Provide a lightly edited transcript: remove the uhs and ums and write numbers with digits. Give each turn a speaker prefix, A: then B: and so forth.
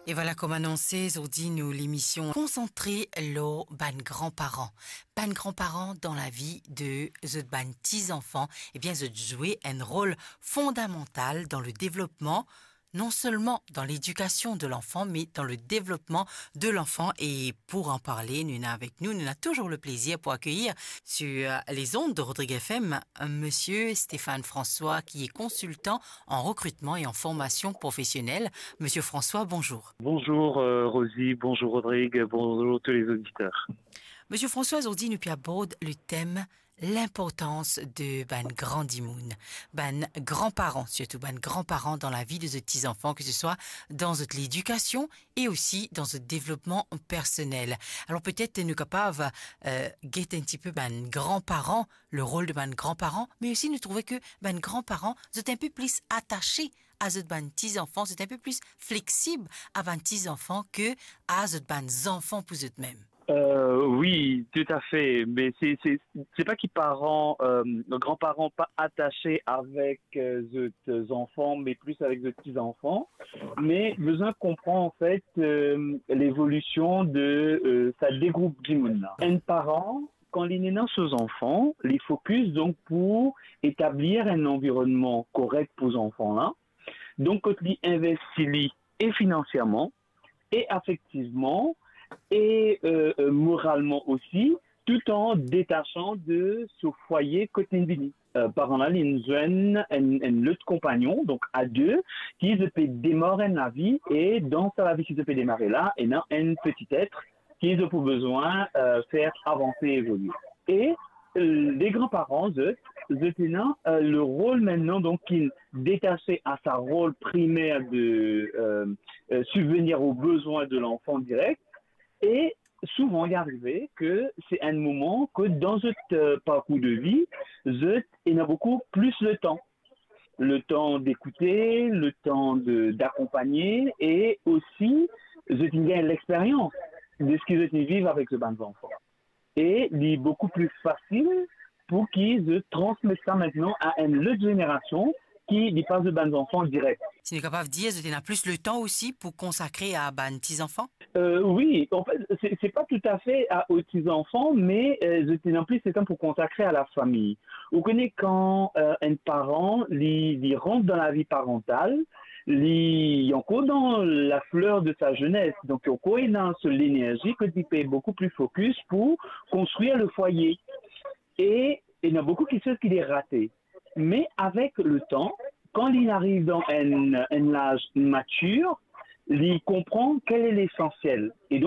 A: Et voilà, comme annoncé, aujourd'hui, nous l'émission concentrée sur ban grands-parents. Ban grands-parents dans la vie de ban petits-enfants, eh bien, jouer un rôle fondamental dans le développement, non seulement dans l'éducation de l'enfant, mais dans le développement de l'enfant. Et pour en parler, nous avons toujours le plaisir pour accueillir sur les ondes de Rodrigue FM, Monsieur Stéphane François, qui est consultant en recrutement et en formation professionnelle. Monsieur François, bonjour.
B: Bonjour Rosie, bonjour Rodrigue, bonjour tous les auditeurs.
A: Monsieur François, aujourd'hui, nous abordons le thème l'importance de ban grandimoun, ban grands-parents, surtout ban grands-parents dans la vie de ces petits-enfants, que ce soit dans l'éducation et aussi dans le développement personnel. Alors peut-être nous capables guetter un petit peu ban grands-parents, le rôle de ban grands-parents, mais aussi nous trouver que ban grands-parents sont un peu plus attachés à ce ban petits-enfants, c'est un peu plus flexible à ban petits-enfants que à ce ban enfants pour eux-mêmes.
B: Oui, tout à fait. Mais c'est pas qu'ils parents, nos grands-parents pas attachés avec les enfants, mais plus avec les petits-enfants. Mais besoin comprend en fait l'évolution de ça dégroupe Jimoun. Un parent, quand il est aux enfants, il focus donc pour établir un environnement correct pour les enfants là. Donc quand il investit et financièrement et affectivement et moralement aussi, tout en détachant de ce foyer quotidien. Par exemple, une jeune, un autre compagnon, donc à deux, qui se peut démarrer la vie et dans sa vie qui se peut démarrer là, et non un petit être qui a pour besoin faire avancer et évoluer. Et les grands-parents, le rôle maintenant, donc, qui détaché à sa rôle primaire de subvenir aux besoins de l'enfant direct, et souvent, il est arrivé que c'est un moment que dans ce parcours de vie, il y a beaucoup plus de temps. Le temps d'écouter, le temps d'accompagner et aussi, je gagne l'expérience de ce qu'ils vivent avec ce banc d'enfants. Et il est beaucoup plus facile pour qu'ils transmettent ça maintenant à une autre génération qui n'y passe de banc d'enfants direct.
A: Si nous sommes capables de dire, vous avez plus le temps aussi pour consacrer à ban petits-enfants?
B: Oui, en fait, c'est pas tout à fait aux petits-enfants, mais j'étais en plus c'est temps pour consacrer à la famille. Vous connaissez quand un parent il rentre dans la vie parentale, il est encore dans la fleur de sa jeunesse, donc il est dans l'énergie que il peut beaucoup plus focus pour construire le foyer. Et il y en a beaucoup qui savent qu'il est raté. Mais avec le temps, quand il arrive dans un âge mature, il comprend quel est l'essentiel. Et donc,